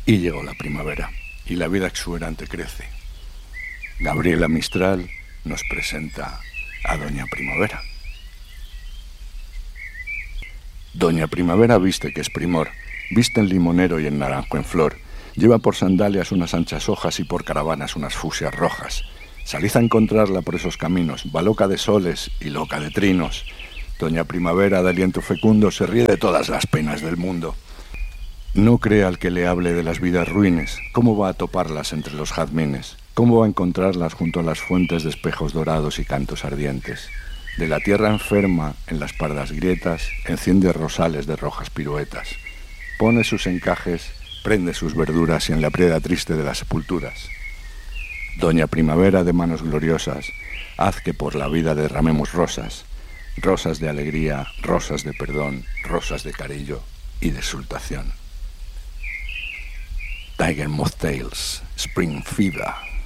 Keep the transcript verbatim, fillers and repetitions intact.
Y llegó la primavera, y la vida exuberante crece. Gabriela Mistral nos presenta a Doña Primavera. Doña Primavera viste que es primor, viste en limonero y en naranjo en flor, lleva por sandalias unas anchas hojas y por caravanas unas fusias rojas. Salid a encontrarla por esos caminos, va loca de soles y loca de trinos. Doña Primavera de aliento fecundo se ríe de todas las penas del mundo. No crea al que le hable de las vidas ruines, ¿cómo va a toparlas entre los jazmines? ¿Cómo va a encontrarlas junto a las fuentes de espejos dorados y cantos ardientes? De la tierra enferma, en las pardas grietas, enciende rosales de rojas piruetas. Pone sus encajes, prende sus verduras y en la prieda triste de las sepulturas. Doña Primavera de manos gloriosas, haz que por la vida derramemos rosas, rosas de alegría, rosas de perdón, rosas de cariño y de exultación. Tiger Moth Tales, Spring Fever.